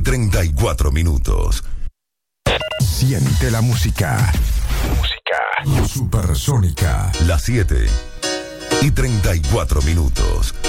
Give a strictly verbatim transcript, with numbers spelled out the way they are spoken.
treinta y cuatro minutos. Siente la música. Música supersónica. Las siete y treinta y cuatro minutos.